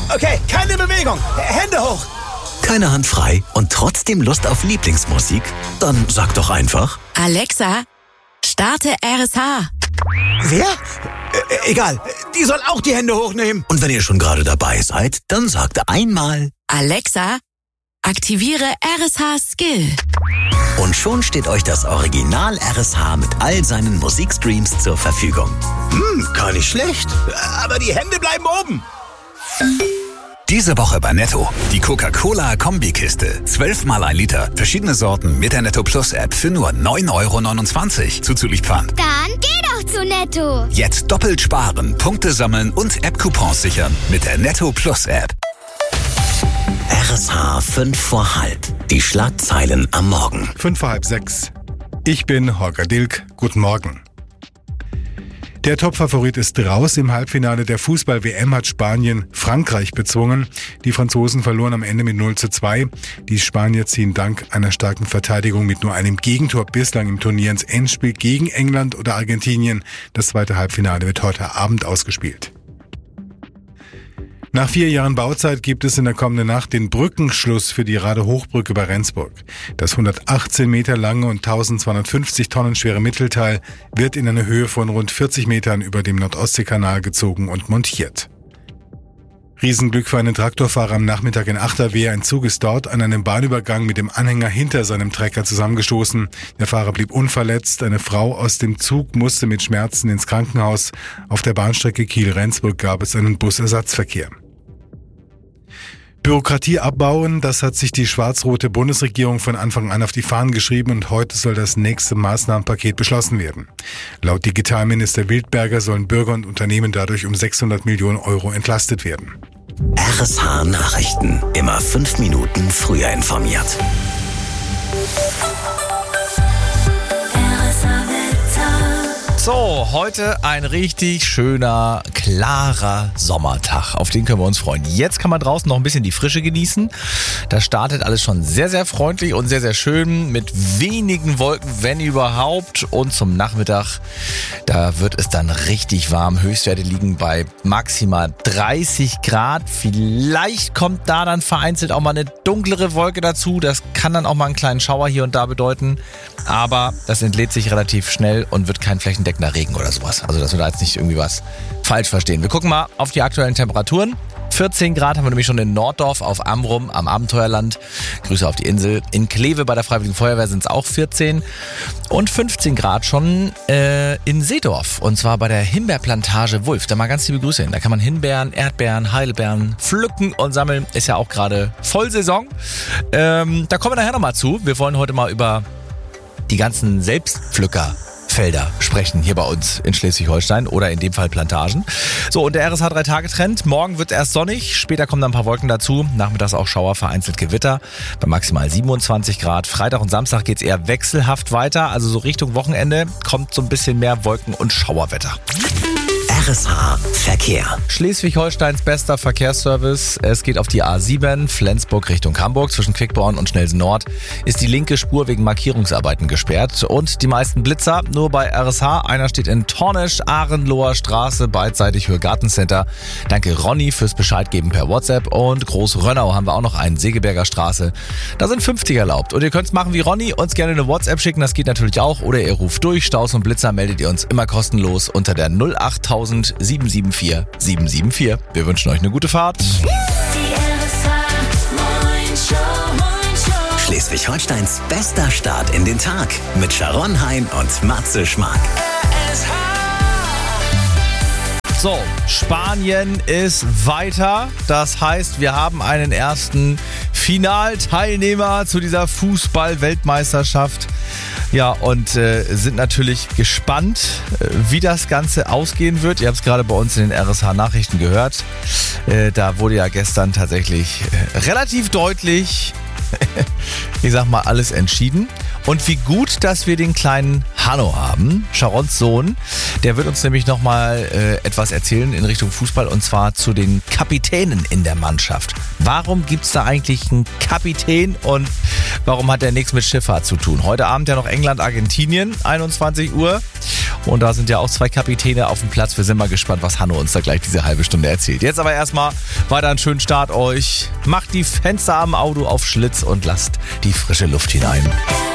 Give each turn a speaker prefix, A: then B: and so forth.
A: Okay, keine Bewegung. Hände hoch.
B: Keine Hand frei und trotzdem Lust auf Lieblingsmusik? Dann sag doch einfach:
C: Alexa, starte RSH.
A: Wer? Egal, die soll auch die Hände hochnehmen.
B: Und wenn ihr schon gerade dabei seid, dann sagt einmal:
C: Alexa, aktiviere RSH Skill.
B: Und schon steht euch das Original RSH mit all seinen Musikstreams zur Verfügung.
A: Gar nicht schlecht. Aber die Hände bleiben oben.
D: Diese Woche bei Netto. Die Coca-Cola-Kombikiste. 12 mal 1 Liter. Verschiedene Sorten mit der Netto Plus App für nur 9,29 € zuzüglich Pfand.
E: Dann geh doch zu Netto.
D: Jetzt doppelt sparen, Punkte sammeln und App-Coupons sichern mit der Netto Plus App.
B: RSH 5 vor halb. Die Schlagzeilen am Morgen.
F: 5 vor halb 6. Ich bin Holger Dilk. Guten Morgen. Der Topfavorit ist raus. Im Halbfinale der Fußball-WM hat Spanien Frankreich bezwungen. Die Franzosen verloren am Ende mit 0:2. Die Spanier ziehen dank einer starken Verteidigung mit nur einem Gegentor bislang im Turnier ins Endspiel gegen England oder Argentinien. Das zweite Halbfinale wird heute Abend ausgespielt. Nach 4 Jahren Bauzeit gibt es in der kommenden Nacht den Brückenschluss für die Radehochbrücke bei Rendsburg. Das 118 Meter lange und 1250 Tonnen schwere Mittelteil wird in eine Höhe von rund 40 Metern über dem Nordostseekanal gezogen und montiert. Riesenglück für einen Traktorfahrer am Nachmittag in Achterwehr. Ein Zug ist dort an einem Bahnübergang mit dem Anhänger hinter seinem Trecker zusammengestoßen. Der Fahrer blieb unverletzt. Eine Frau aus dem Zug musste mit Schmerzen ins Krankenhaus. Auf der Bahnstrecke Kiel-Rendsburg gab es einen Busersatzverkehr. Bürokratie abbauen, das hat sich die schwarz-rote Bundesregierung von Anfang an auf die Fahnen geschrieben und heute soll das nächste Maßnahmenpaket beschlossen werden. Laut Digitalminister Wildberger sollen Bürger und Unternehmen dadurch um 600 Millionen € entlastet werden.
B: RSH Nachrichten. Immer 5 Minuten früher informiert.
G: So, heute ein richtig schöner, klarer Sommertag. Auf den können wir uns freuen. Jetzt kann man draußen noch ein bisschen die Frische genießen. Da startet alles schon sehr, sehr freundlich und sehr, sehr schön mit wenigen Wolken, wenn überhaupt. Und zum Nachmittag, da wird es dann richtig warm. Höchstwerte liegen bei maximal 30 Grad. Vielleicht kommt da dann vereinzelt auch mal eine dunklere Wolke dazu. Das kann dann auch mal einen kleinen Schauer hier und da bedeuten. Aber das entlädt sich relativ schnell und wird kein flächendeckender Regen oder sowas. Also, dass wir da jetzt nicht irgendwie was falsch verstehen. Wir gucken mal auf die aktuellen Temperaturen. 14 Grad haben wir nämlich schon in Norddorf auf Amrum am Abenteuerland. Grüße auf die Insel. In Kleve bei der Freiwilligen Feuerwehr sind es auch 14. Und 15 Grad schon in Seedorf. Und zwar bei der Himbeerplantage Wulf. Da mal ganz liebe Grüße hin. Da kann man Himbeeren, Erdbeeren, Heidelbeeren pflücken und sammeln. Ist ja auch gerade Vollsaison. Da kommen wir nachher nochmal zu. Wir wollen heute mal über die ganzen Selbstpflückerfelder sprechen hier bei uns in Schleswig-Holstein oder in dem Fall Plantagen. So, und der RSH 3-Tage-Trend. Morgen wird es erst sonnig, später kommen dann ein paar Wolken dazu. Nachmittags auch Schauer, vereinzelt Gewitter bei maximal 27 Grad. Freitag und Samstag geht es eher wechselhaft weiter, also so Richtung Wochenende kommt so ein bisschen mehr Wolken- und Schauerwetter.
B: RSH Verkehr.
G: Schleswig-Holsteins bester Verkehrsservice. Es geht auf die A7, Flensburg Richtung Hamburg. Zwischen Quickborn und Schnelsen Nord ist die linke Spur wegen Markierungsarbeiten gesperrt. Und die meisten Blitzer nur bei RSH. Einer steht in Tornisch, Ahrenloher Straße, beidseitig Höhe Gartencenter. Danke Ronny fürs Bescheidgeben per WhatsApp. Und Groß-Rönnau haben wir auch noch einen, Segeberger Straße. Da sind 50 erlaubt. Und ihr könnt es machen wie Ronny, uns gerne eine WhatsApp schicken. Das geht natürlich auch. Oder ihr ruft durch. Staus und Blitzer meldet ihr uns immer kostenlos unter der 08000 774 774. Wir wünschen euch eine gute Fahrt.
B: Schleswig-Holsteins bester Start in den Tag mit Sharon Hein und Matze Schmark.
G: So, Spanien ist weiter. Das heißt, wir haben einen ersten Finalteilnehmer zu dieser Fußball-Weltmeisterschaft. Ja, und sind natürlich gespannt, wie das Ganze ausgehen wird. Ihr habt es gerade bei uns in den RSH-Nachrichten gehört. Da wurde ja gestern tatsächlich relativ deutlich, ich sag mal, alles entschieden. Und wie gut, dass wir den kleinen Hanno haben, Sharons Sohn. Der wird uns nämlich nochmal etwas erzählen in Richtung Fußball und zwar zu den Kapitänen in der Mannschaft. Warum gibt's da eigentlich einen Kapitän und warum hat der nichts mit Schifffahrt zu tun? Heute Abend ja noch England-Argentinien, 21 Uhr. Und da sind ja auch 2 Kapitäne auf dem Platz. Wir sind mal gespannt, was Hanno uns da gleich diese halbe Stunde erzählt. Jetzt aber erstmal weiter einen schönen Start euch. Macht die Fenster am Auto auf Schlitz und lasst die frische Luft hinein.